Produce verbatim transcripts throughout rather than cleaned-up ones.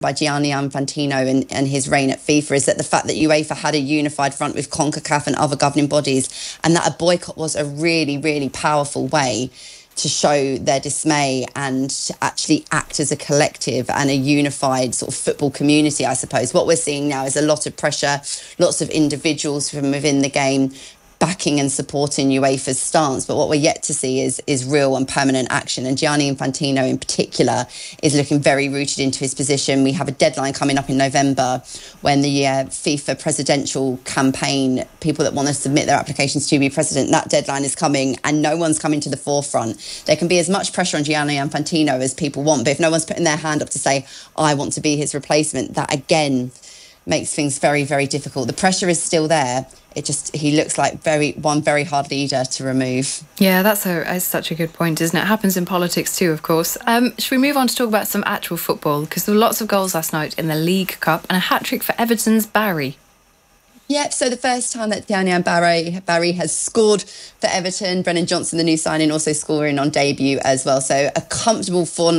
by Gianni Infantino and, and his reign at FIFA is that the fact that UEFA had a unified front with CONCACAF and other governing bodies, and that a boycott was a really, really powerful way to show their dismay and to actually act as a collective and a unified sort of football community, I suppose. What we're seeing now is a lot of pressure, lots of individuals from within the game backing and supporting UEFA's stance, but what we're yet to see is is real and permanent action. And Gianni Infantino in particular is looking very rooted into his position. We have a deadline coming up in November when the uh, FIFA presidential campaign, people that want to submit their applications to be president, that deadline is coming and no one's coming to the forefront. There can be as much pressure on Gianni Infantino as people want, but if no one's putting their hand up to say, I want to be his replacement, that again makes things very, very difficult. The pressure is still there. It just, he looks like very one very hard leader to remove. Yeah, that's, a, that's such a good point, isn't it? It happens in politics too, of course. Um, should we move on to talk about some actual football? Because there were lots of goals last night in the League Cup and a hat-trick for Everton's Barry. Yep, so the first time that Daniel Barry, Barry has scored for Everton. Brennan Johnson, the new signing, also scoring on debut as well. So a comfortable four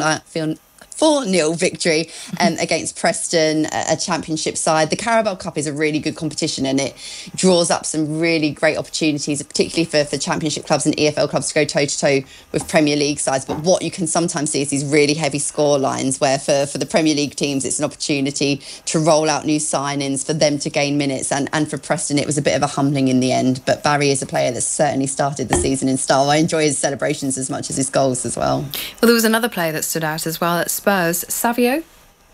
nil victory um, against Preston, a, a championship side. The Carabao Cup is a really good competition and it draws up some really great opportunities, particularly for, for championship clubs and E F L clubs to go toe-to-toe with Premier League sides. But what you can sometimes see is these really heavy score lines where for, for the Premier League teams, it's an opportunity to roll out new signings, for them to gain minutes. And, and for Preston, it was a bit of a humbling in the end. But Barry is a player that's certainly started the season in style. I enjoy his celebrations as much as his goals as well. Well, there was another player that stood out as well at Spurs, Savio.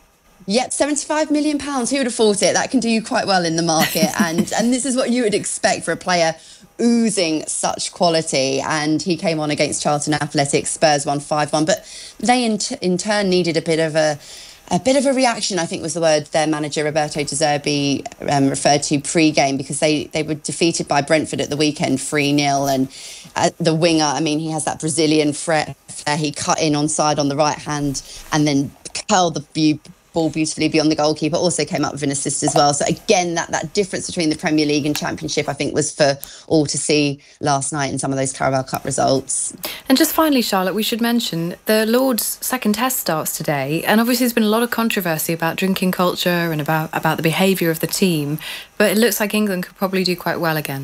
Yep, seventy-five million pounds. Who would have thought it? That can do you quite well in the market. and and this is what you would expect for a player oozing such quality. And he came on against Charlton Athletic. Spurs won five one. But they in, t- in turn needed a bit of a a bit of a reaction, I think was the word their manager Roberto De Zerbi um, referred to pre-game, because they, they were defeated by Brentford at the weekend three nil. And uh, the winger, I mean, he has that Brazilian flair. He cut in onside on the right hand and then curled the view ball beautifully beyond the goalkeeper, also came up with an assist as well. So again, that, that difference between the Premier League and Championship, I think, was for all to see last night in some of those Carabao Cup results. And just finally, Charlotte, we should mention the Lord's second test starts today, and obviously there's been a lot of controversy about drinking culture and about, about the behaviour of the team, but it looks like England could probably do quite well again.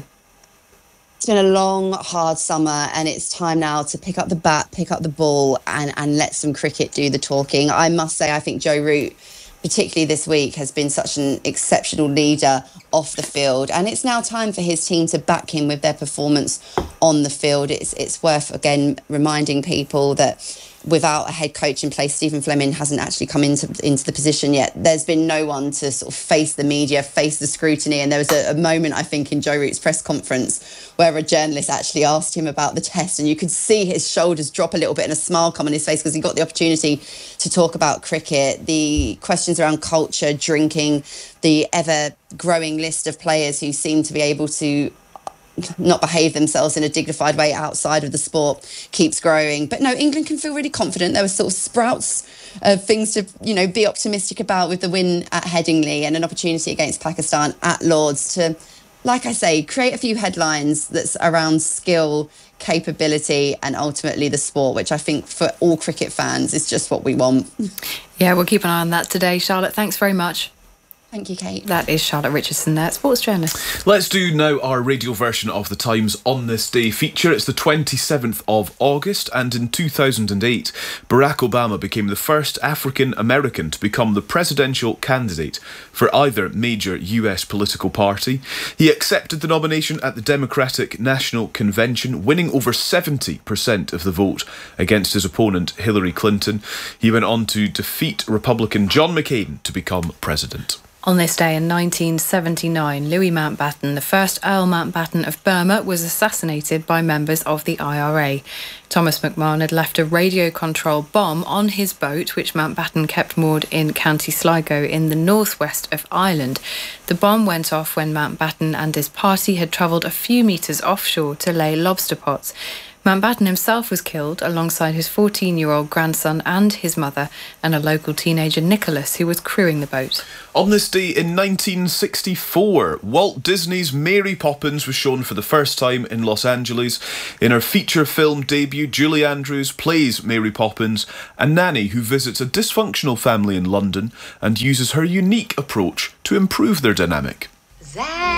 It's been a long, hard summer and it's time now to pick up the bat, pick up the ball and, and let some cricket do the talking. I must say, I think Joe Root, particularly this week, has been such an exceptional leader off the field. And it's now time for his team to back him with their performance on the field. It's, it's worth, again, reminding people that without a head coach in place, Stephen Fleming hasn't actually come into into the position yet. There's been no one to sort of face the media, face the scrutiny. And there was a, a moment, I think, in Joe Root's press conference where a journalist actually asked him about the test, and you could see his shoulders drop a little bit and a smile come on his face because he got the opportunity to talk about cricket, the questions around culture, drinking, the ever-growing list of players who seem to be able to not behave themselves in a dignified way outside of the sport keeps growing. But no, England can feel really confident. There were sort of sprouts of things to, you know, be optimistic about with the win at Headingley and an opportunity against Pakistan at Lord's to, like I say, create a few headlines that's around skill, capability and ultimately the sport, which I think for all cricket fans is just what we want. Yeah, we'll keep an eye on that today. Charlotte, thanks very much. Thank you, Kate. That is Charlotte Richardson there, sports journalist. Let's do now our radio version of the Times On This Day feature. It's the twenty-seventh of August, and in two thousand eight, Barack Obama became the first African American to become the presidential candidate for either major U S political party. He accepted the nomination at the Democratic National Convention, winning over seventy percent of the vote against his opponent, Hillary Clinton. He went on to defeat Republican John McCain to become president. On this day in nineteen seventy-nine, Louis Mountbatten, the first Earl Mountbatten of Burma, was assassinated by members of the I R A. Thomas McMahon had left a radio-controlled bomb on his boat, which Mountbatten kept moored in County Sligo in the northwest of Ireland. The bomb went off when Mountbatten and his party had travelled a few metres offshore to lay lobster pots. Mountbatten himself was killed alongside his fourteen-year-old grandson and his mother and a local teenager, Nicholas, who was crewing the boat. On this day in nineteen sixty-four, Walt Disney's Mary Poppins was shown for the first time in Los Angeles. In her feature film debut, Julie Andrews plays Mary Poppins, a nanny who visits a dysfunctional family in London and uses her unique approach to improve their dynamic.